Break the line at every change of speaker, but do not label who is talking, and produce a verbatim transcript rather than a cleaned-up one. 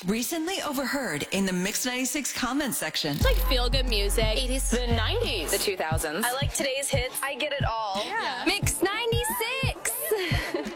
Recently overheard in the Mix ninety-six comments section.
It's like feel-good music.
eighties.
The nineties.
The two thousands.
I like today's hits. I get it all.
Yeah.
Mix